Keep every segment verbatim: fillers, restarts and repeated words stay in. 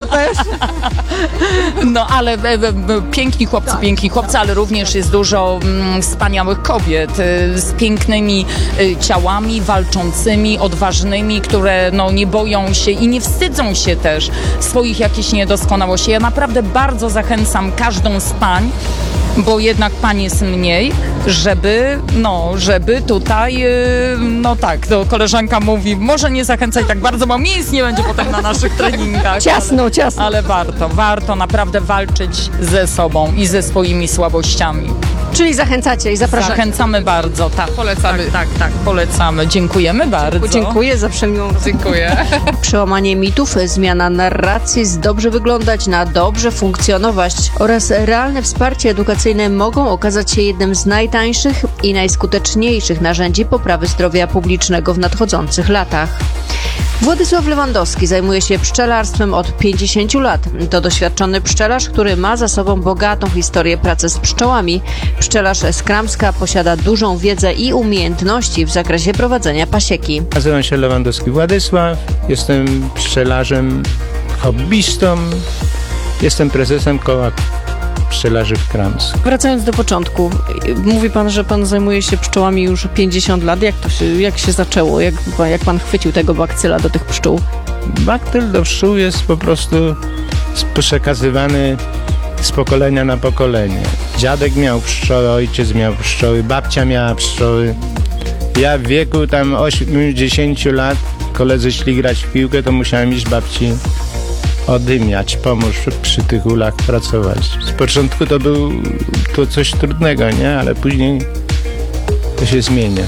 też. No ale e, e, piękni chłopcy, Tak. piękni chłopcy, ale również jest dużo mm, wspaniałych kobiet e, z pięknymi e, ciałami, walczącymi, odważnymi, które no, nie boją się i nie wstydzą się też swoich jakichś niedoskonałości. Ja naprawdę bardzo zachęcam każdą z pań, bo jednak pań jest mniej, żeby, no, żeby tutaj, yy, no tak, to koleżanka mówi, może nie zachęcać tak bardzo, bo miejsc nie będzie potem na naszych treningach. Ciasno, ale, ciasno. Ale warto, warto naprawdę walczyć ze sobą i ze swoimi słabościami. Czyli zachęcacie i zapraszacie. Zachęcamy bardzo, tak. Polecamy. Tak, tak, tak, polecamy. Dziękujemy bardzo. Dziękuję za przemiłą rozmowę. Dziękuję. Przełamanie mitów, zmiana narracji z dobrze wyglądać na dobrze funkcjonować oraz realne wsparcie edukacyjne mogą okazać się jednym z najtańszych i najskuteczniejszych narzędzi poprawy zdrowia publicznego w nadchodzących latach. Władysław Lewandowski zajmuje się pszczelarstwem od pięćdziesięciu lat. To doświadczony pszczelarz, który ma za sobą bogatą historię pracy z pszczołami. Pszczelarz z Kramska posiada dużą wiedzę i umiejętności w zakresie prowadzenia pasieki. Nazywam się Lewandowski Władysław, jestem pszczelarzem hobbystą, jestem prezesem koła pszczelarzy w Kramsku. Wracając do początku, mówi pan, że pan zajmuje się pszczołami już pięćdziesiąt lat. Jak to się, jak się zaczęło? Jak, jak pan chwycił tego bakcyla do tych pszczół? Baktyl do pszczół jest po prostu przekazywany z pokolenia na pokolenie. Dziadek miał pszczoły, ojciec miał pszczoły, babcia miała pszczoły. Ja w wieku tam osiemdziesięciu lat, koledzy szli grać w piłkę, to musiałem iść babci odymiać, pomóż przy tych ulach pracować. Z początku to był to coś trudnego, nie? Ale później to się zmienia.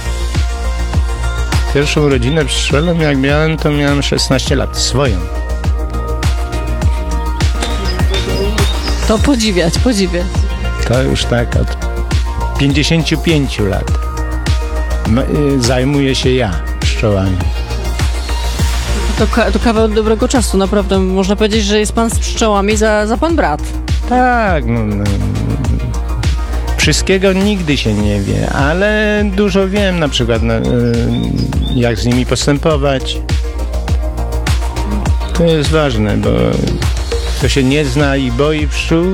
Pierwszą rodzinę pszczelą jak miałem, to miałem szesnaście lat, swoją. To podziwiać, podziwiać. To już tak od pięćdziesięciu pięciu lat zajmuję się ja pszczołami. To, ka- to kawał dobrego czasu, naprawdę. Można powiedzieć, że jest pan z pszczołami za, za pan brat. Tak, no, no, wszystkiego nigdy się nie wie, ale dużo wiem, na przykład no, jak z nimi postępować. To jest ważne, bo kto się nie zna i boi pszczół,